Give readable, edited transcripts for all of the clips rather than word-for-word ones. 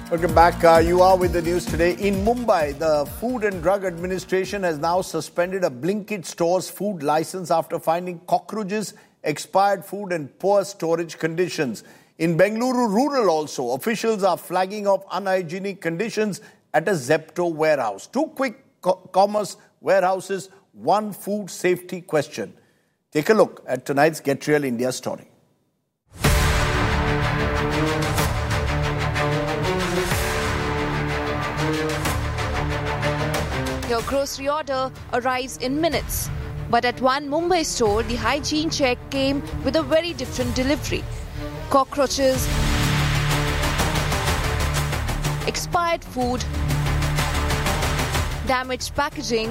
Welcome back. You are with the news today. In Mumbai, the Food and Drug Administration has now suspended a Blinkit store's food license after finding cockroaches, expired food and poor storage conditions. In Bengaluru rural also, officials are flagging off unhygienic conditions at a Zepto warehouse. Two quick commerce warehouses, one food safety question. Take a look at tonight's Get Real India story. Your grocery order arrives in minutes. But at one Mumbai store, the hygiene check came with a very different delivery. Cockroaches, expired food, damaged packaging,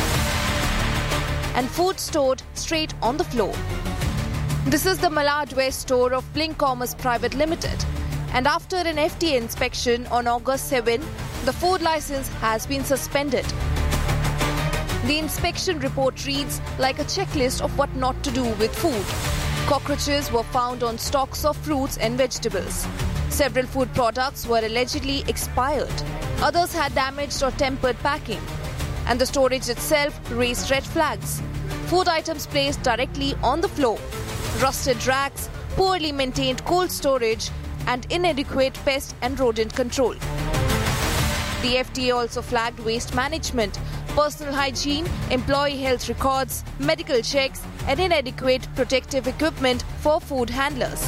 and food stored straight on the floor. This is the Maladware store of Blink Commerce Private Limited. And after an FDA inspection on August 7, the food license has been suspended. The inspection report reads like a checklist of what not to do with food. Cockroaches were found on stocks of fruits and vegetables. Several food products were allegedly expired. Others had damaged or tempered packing. And the storage itself raised red flags. Food items placed directly on the floor. Rusted racks, poorly maintained cold storage, and inadequate pest and rodent control. The FDA also flagged waste management, personal hygiene, employee health records, medical checks, and inadequate protective equipment for food handlers.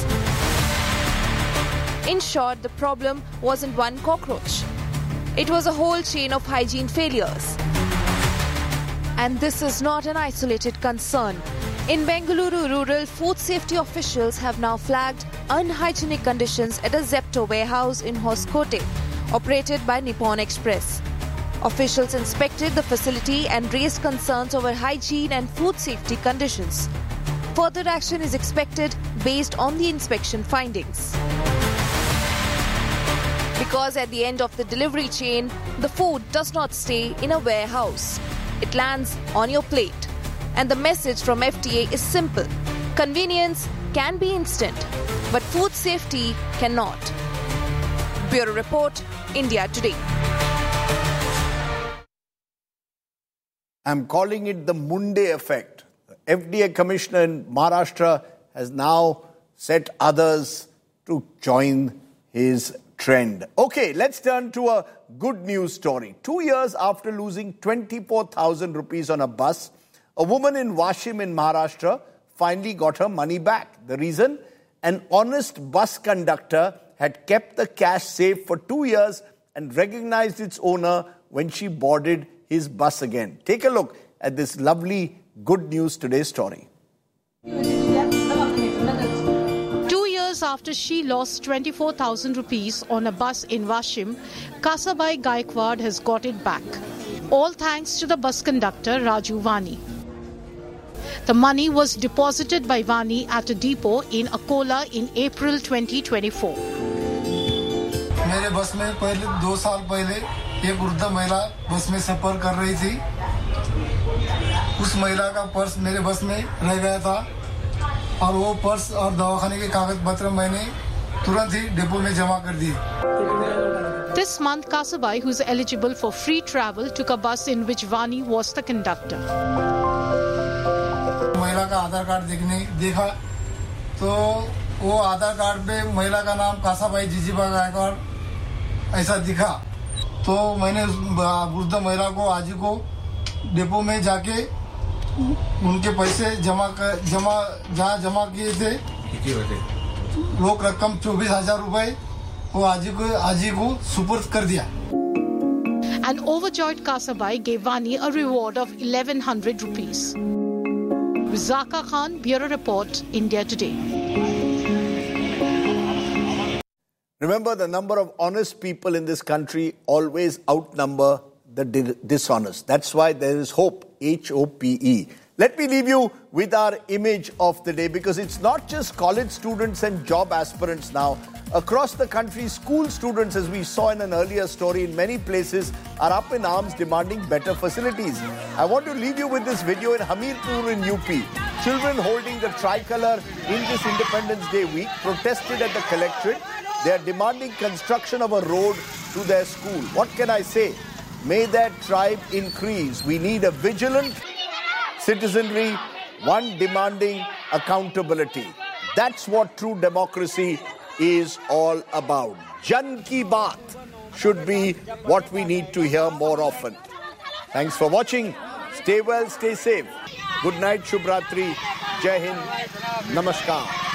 In short, the problem wasn't one cockroach. It was a whole chain of hygiene failures. And this is not an isolated concern. In Bengaluru rural, food safety officials have now flagged unhygienic conditions at a Zepto warehouse in Hoskote, operated by Nippon Express. Officials inspected the facility and raised concerns over hygiene and food safety conditions. Further action is expected based on the inspection findings. Because at the end of the delivery chain, the food does not stay in a warehouse. It lands on your plate. And the message from FDA is simple. Convenience can be instant, but food safety cannot. Bureau Report, India Today. I'm calling it the Munde effect. The FDA commissioner in Maharashtra has now set others to join his trend. Okay, let's turn to a good news story. 2 years after losing 24,000 rupees on a bus, a woman in Washim in Maharashtra finally got her money back. The reason? An honest bus conductor had kept the cash safe for 2 years and recognized its owner when she boarded his bus again. Take a look at this lovely Good News Today story. 2 years after she lost 24,000 rupees on a bus in Washim, Kasabai Gaikwad has got it back. All thanks to the bus conductor Raju Vani. The money was deposited by Vani at a depot in Akola in April 2024. मेरे बस में पहले 2 साल पहले एक वृद्ध महिला बस में सफर कर रही थी। उस महिला का पर्स मेरे बस में रह गया था और वो पर्स और दवाखाने के कागज पत्र मैंने तुरंत ही डिपो में जमा कर दिए। This month, Kasabai, who is eligible for free travel, took a bus in which Vani was the conductor. महिला का आधार कार्ड देखा तो वो आधार कार्ड पे महिला का नाम कासाबाई जीजीबा गायकवाड़ ऐसा दिखा। तो मैंने उस वृद्ध महिला को आज को डिपो में जाके उनके पैसे जमा किए थे रोक रकम 24,000 रुपए वो आज को सुपुर्द कर दिया। An overjoyed Kasabai gave Vani a reward of 1,100 rupees. Rizaka Khan, Bureau Report, India Today. Remember, the number of honest people in this country always outnumber the dishonest. That's why there is hope, H-O-P-E. Let me leave you with our image of the day, because it's not just college students and job aspirants now. Across the country, school students, as we saw in an earlier story, in many places are up in arms demanding better facilities. I want to leave you with this video in Hamirpur in UP. Children holding the tricolour in this Independence Day week protested at the collectorate They are demanding construction of a road to their school. What can I say? May their tribe increase. We need a vigilant citizenry, one demanding accountability. That's what true democracy is all about. Jan Ki Baat should be what we need to hear more often. Thanks for watching. Stay well, stay safe. Good night, Shubh Ratri. Jai Hind. Namaskar.